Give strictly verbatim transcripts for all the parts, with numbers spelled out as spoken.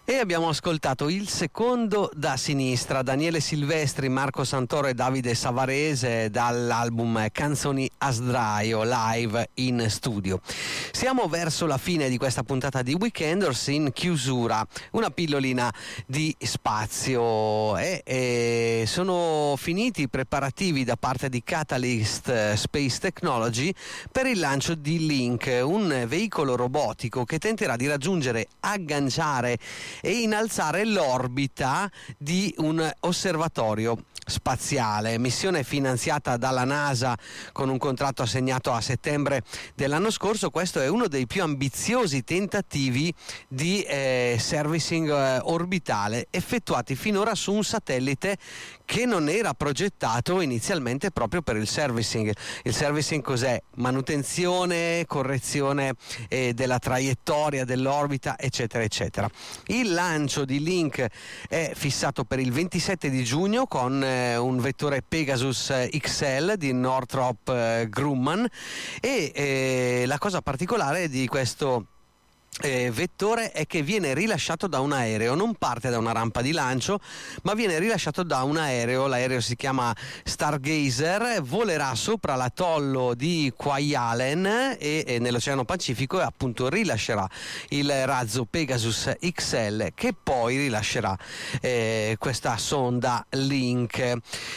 E abbiamo ascoltato il secondo da sinistra, Daniele Silvestri, Marco Santoro e Davide Savarese, dall'album Canzoni a sdraio live in studio. Siamo verso la fine di questa puntata di Weekenders, in chiusura una pillolina di spazio e, e sono finiti i preparativi da parte di Catalyst Space Technology per il lancio di Link, un veicolo robotico che tenterà di raggiungere, agganciare e innalzare l'orbita di un osservatorio spaziale, missione finanziata dalla NASA con un contratto assegnato a settembre dell'anno scorso. Questo è uno dei più ambiziosi tentativi di eh, servicing eh, orbitale effettuati finora su un satellite che non era progettato inizialmente proprio per il servicing. Il servicing cos'è? Manutenzione, correzione eh, della traiettoria dell'orbita, eccetera eccetera. Il lancio di Link è fissato per il ventisette di giugno con eh, un vettore Pegasus X L di Northrop eh, Grumman e eh, la cosa particolare di questo Eh, vettore è che viene rilasciato da un aereo, non parte da una rampa di lancio ma viene rilasciato da un aereo. L'aereo si chiama Stargazer, volerà sopra l'atollo di Kwajalein e, e nell'Oceano Pacifico e appunto rilascerà il razzo Pegasus X L che poi rilascerà eh, questa sonda Link.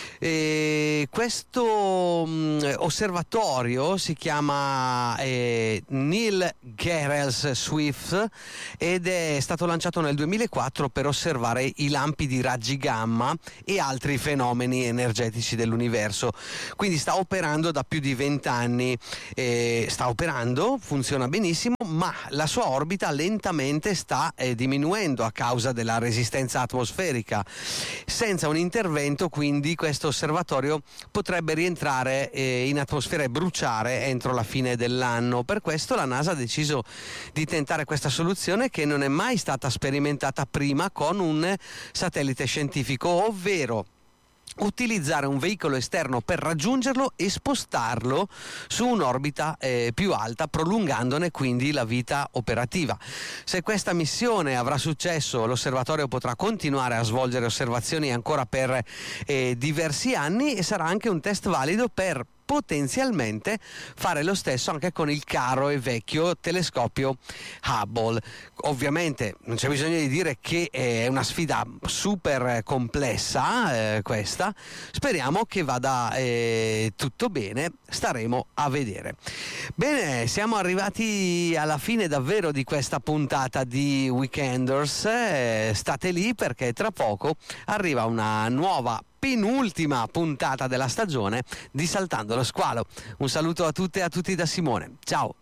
E questo mh, osservatorio si chiama eh, Neil Gehrels Swift ed è stato lanciato nel duemilaquattro per osservare i lampi di raggi gamma e altri fenomeni energetici dell'universo. Quindi sta operando da più di vent'anni, eh, sta operando, funziona benissimo, ma la sua orbita lentamente sta eh, diminuendo a causa della resistenza atmosferica. Senza un intervento, quindi, questo osservatorio potrebbe rientrare eh, in atmosfera e bruciare entro la fine dell'anno. Per questo la NASA ha deciso di tentare questa soluzione che non è mai stata sperimentata prima con un satellite scientifico, ovvero utilizzare un veicolo esterno per raggiungerlo e spostarlo su un'orbita eh, più alta, prolungandone quindi la vita operativa. Se questa missione avrà successo, l'osservatorio potrà continuare a svolgere osservazioni ancora per eh, diversi anni e sarà anche un test valido per potenzialmente fare lo stesso anche con il caro e vecchio telescopio Hubble. Ovviamente non c'è bisogno di dire che è una sfida super complessa eh, questa, speriamo che vada eh, tutto bene, staremo a vedere. Bene, siamo arrivati alla fine davvero di questa puntata di Weekenders, eh, state lì perché tra poco arriva una nuova penultima puntata della stagione di Saltando lo Squalo. Un saluto a tutte e a tutti da Simone. Ciao.